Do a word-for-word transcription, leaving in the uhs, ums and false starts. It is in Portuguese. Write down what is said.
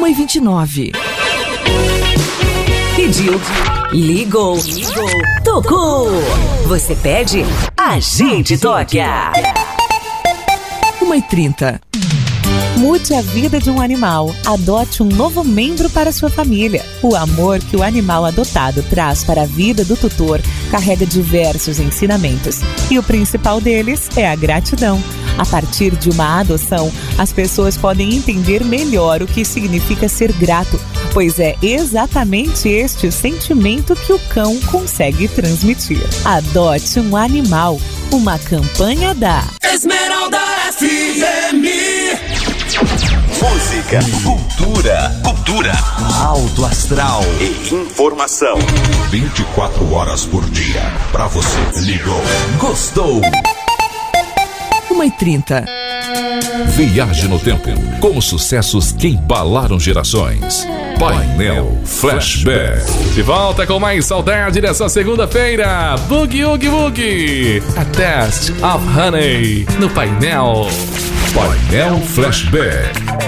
uma e vinte e nove. Pediu, ligou, ligou, tocou. Você pede, a gente toca. uma e trinta. Mude a vida de um animal. Adote um novo membro para sua família. O amor que o animal adotado traz para a vida do tutor carrega diversos ensinamentos. E o principal deles é a gratidão. A partir de uma adoção, as pessoas podem entender melhor o que significa ser grato, pois é exatamente este o sentimento que o cão consegue transmitir. Adote um animal. Uma campanha da Esmeralda F M. Música, cultura, cultura, alto astral e informação. vinte e quatro horas por dia. Pra você. Ligou. Gostou. uma e trinta. Viaje no tempo com os sucessos que embalaram gerações. Painel Flashback. De volta com mais saudade dessa segunda-feira. Boogie Oogie Boogie. A Test of Honey no Painel. Painel Flashback.